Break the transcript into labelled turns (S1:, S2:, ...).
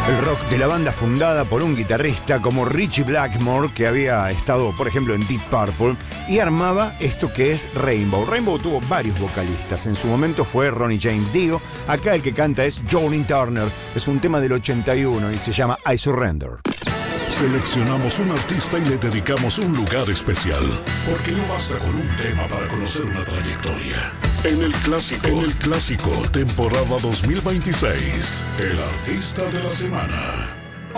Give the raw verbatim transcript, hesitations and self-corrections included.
S1: El rock de la banda fundada por un guitarrista como Ritchie Blackmore, que había estado, por ejemplo, en Deep Purple, y armaba esto que es Rainbow. Rainbow tuvo varios vocalistas. En su momento fue Ronnie James Dio. Acá el que canta es Johnny Turner. Es un tema del ochenta y uno y se llama I Surrender.
S2: Seleccionamos un artista y le dedicamos un lugar especial, porque no basta con un tema para conocer una trayectoria. En el clásico, en el clásico, temporada dos mil veintiséis, el artista de la semana.